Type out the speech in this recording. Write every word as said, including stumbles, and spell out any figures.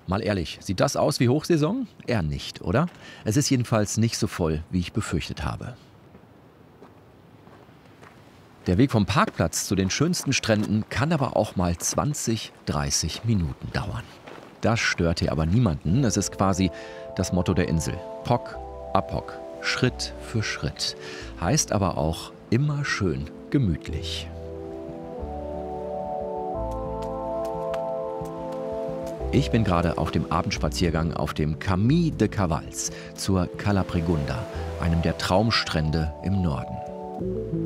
Mal ehrlich, sieht das aus wie Hochsaison? Eher nicht, oder? Es ist jedenfalls nicht so voll, wie ich befürchtet habe. Der Weg vom Parkplatz zu den schönsten Stränden kann aber auch mal zwanzig, dreißig Minuten dauern. Das stört hier aber niemanden. Es ist quasi das Motto der Insel. Pock, apock, Schritt für Schritt. Heißt aber auch immer schön gemütlich. Ich bin gerade auf dem Abendspaziergang auf dem Camí de Cavals zur Cala Pregunda, einem der Traumstrände im Norden.